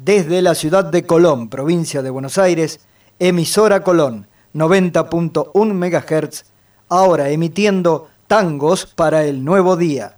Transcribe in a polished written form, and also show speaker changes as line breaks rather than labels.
Desde la ciudad de Colón, provincia de Buenos Aires, emisora Colón, 90.1 MHz, ahora emitiendo tangos para el nuevo día.